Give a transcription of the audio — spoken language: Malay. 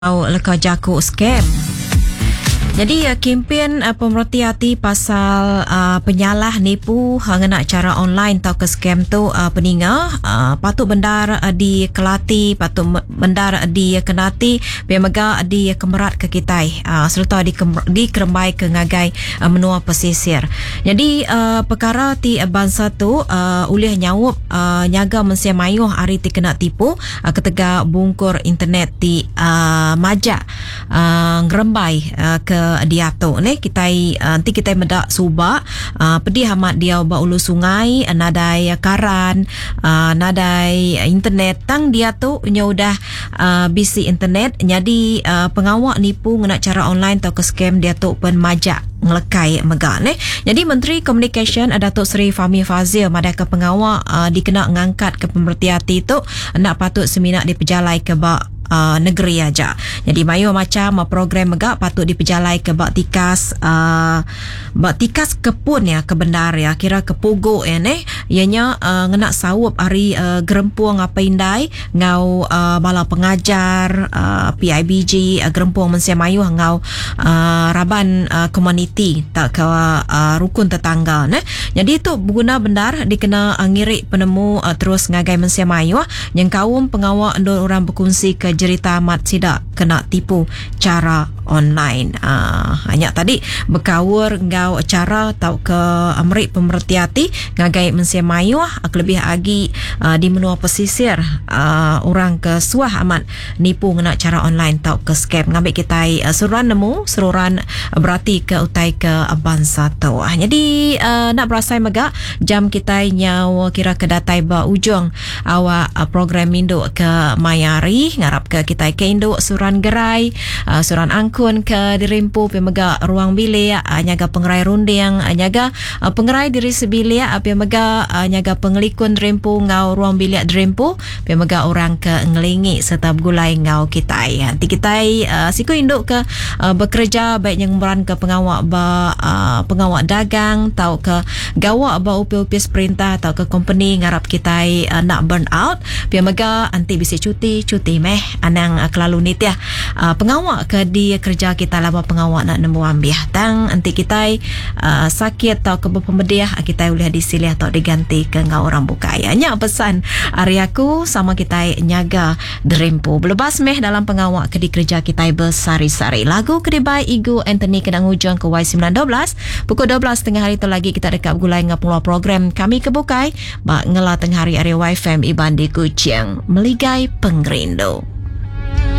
Leka jaku scam. Jadi kempen pemerhati hati pasal penyalah nipu ngena cara online atau ke scam tu peninga patut bendar di kelati, patut bendar di kenati biar mega di kemerat ke kitai serta di kerembai ke ngagai menua pesisir. Jadi perkara ti bangsa tu ulih nyawup nyaga mensia mayuh hari ti kena tipu ketega bungkur internet ti majak ngerembai ke diato ni nanti kita medak subak pedih amat dia ba ulu sungai nadai karan nadai internet tang dia tu nya udah bisi internet jadi pengawak nipu ngena cara online atau ke scam dia tu pun majak ngelekai megak ni. Jadi Menteri Komunikasi Datuk Seri Fahmi Fadzil madai ke pengawak dikena ngangkat ke pemerhati hati tu nak patut seminak dipejalai ke bak negeri aja. Jadi mayu macam program megak patut dipejalai ke bak tikas kepun ya ke bendar ya kira ke pogo ya ni ianya ngena sawup hari gerempuang apa indai ngau bala pengajar PIBG gerempuang mensia mayu ngau raban komuniti tak ke rukun tetangga ne. Jadi itu guna bendar dikena ngirik penemu terus ngagai mensia mayu yang kaum pengawak ndor orang berkongsi ke cerita amat sidak kena tipu cara online. Hanya tadi berkawur ngau cara tau ke Amerik pemerhati hati ngagai mensia mayu lebih lagi di menua pesisir orang ke suah amat nipu ngena cara online tau ke scam ngambil kita suruhan nemu seruran berarti ke utai ke bangsa tu. Jadi nak berasai megak jam kita nyawa kira ke datai ba ujung awak program induk ke mayari ngarap ke kita ke induk suran gerai suran angkun ke dirimpu pemega ruang bilik nyaga pengerai runding nyaga pengerai diri sebilik pemega nyaga pengelikun dirimpu ngau ruang bilik dirimpu pemega orang ke ngelingi serta gulai ngau kita nanti kita siku induk ke bekerja baik yang meran ke pengawak pengawak dagang tau ke gawak ba upis perintah tau ke company ngarap kita nak burn out pemega nanti bisa cuti meh anang kelalu nit ya pengawak ke di kerja kita lama pengawak nak nemu ambil tang nanti kita sakit atau ke pemediah kita boleh disilih atau diganti ke ngau orang bukai nya pesan ariaku sama kita nyaga drempo belebas meh dalam pengawak ke di kerja kita bersari-sari lagu kedibai Igu Anthony kenang hujung ke Y912 pukul 12 tengah hari tu lagi kita dekat gulai ngapula program kami kebukai bak ngela tengah hari area YFM iban di Kuching meligai pengrindu.